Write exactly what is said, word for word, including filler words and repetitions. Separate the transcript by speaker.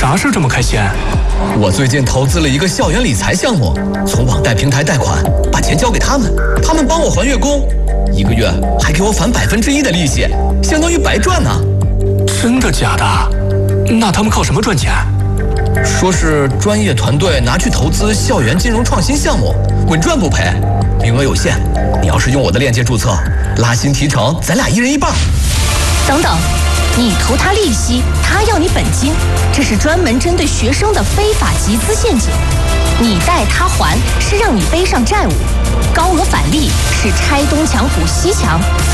Speaker 1: 啥事这么开心？
Speaker 2: 我最近投资了一个校园理财项目，从网贷平台贷款，把钱交给他们，他们帮我还月供，一个月还给我返百分之一的利息，相当于白赚呢。
Speaker 1: 真的假的？那他们靠什么赚钱？
Speaker 2: 说是专业团队拿去投资校园金融创新项目，稳赚不赔，名额有限。你要是用我的链接注册，拉新提成，咱俩一人一半。
Speaker 3: 等等，你投他利息，他要你本金，这是专门针对学生的非法集资陷阱。你贷他还是让你背上债务，高额返利是拆东墙补西墙。